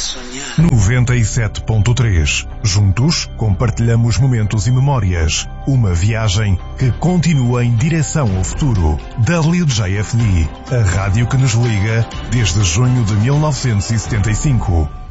97.3. Juntos, compartilhamos momentos e memórias. Uma viagem que continua em direção ao futuro. WJFD, a rádio que nos liga desde junho de 1975.